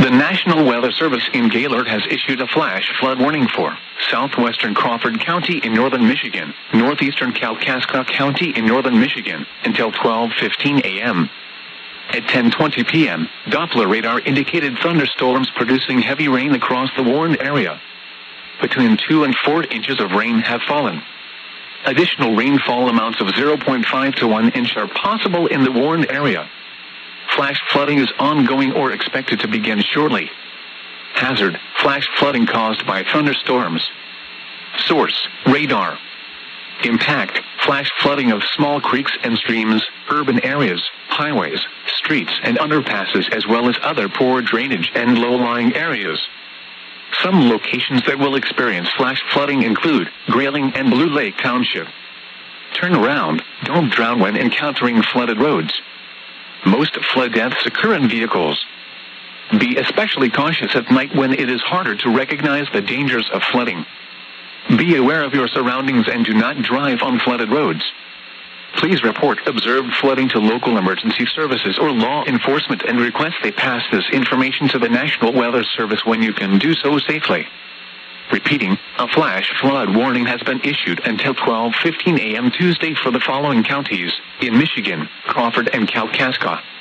The National Weather Service in Gaylord has issued a flash flood warning for southwestern Crawford County in northern Michigan, northeastern Kalkaska County in northern Michigan, until 12:15 a.m. At 10:20 p.m., Doppler radar indicated thunderstorms producing heavy rain across the warned area. Between 2 and 4 inches of rain have fallen. Additional rainfall amounts of 0.5 to 1 inch are possible in the warned area. Flash flooding is ongoing or expected to begin shortly. Hazard: flash flooding caused by thunderstorms. Source: radar. Impact: flash flooding of small creeks and streams, urban areas, highways, streets and underpasses, as well as other poor drainage and low-lying areas. Some locations that will experience flash flooding include Grayling and Blue Lake Township. Turn around, don't drown when encountering flooded roads. Most flood deaths occur in vehicles. Be especially cautious at night when it is harder to recognize the dangers of flooding. Be aware of your surroundings and do not drive on flooded roads. Please report observed flooding to local emergency services or law enforcement and request they pass this information to the National Weather Service when you can do so safely. Repeating, a flash flood warning has been issued until 12:15 a.m. Tuesday for the following counties in Michigan: Crawford and Kalkaska.